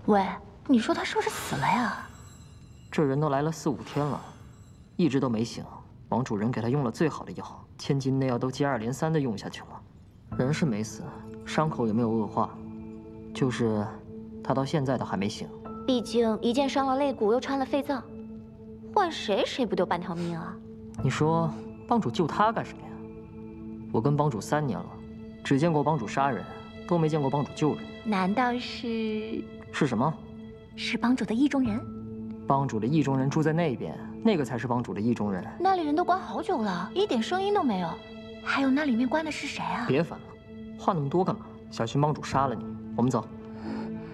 喂，你说他是不是死了呀？ 这人都来了4、5天了，一直都没醒。王主人给他用了最好的药，千金内药都接二连三的用下去了。人是没死，伤口也没有恶化，就是他到现在都还没醒。 毕竟一剑伤了肋骨，又穿了肺脏，换谁谁不丢半条命啊？ 你说帮主救他干什么呀？我跟帮主3年了，只见过帮主杀人，都没见过帮主救人。 难道是什么？ 是帮主的意中人？ 帮主的意中人住在那边，那个才是帮主的意中人。 那里人都关好久了，一点声音都没有。还有那里面关的是谁啊？ 别烦了，话那么多干嘛？小心帮主杀了你。我们走。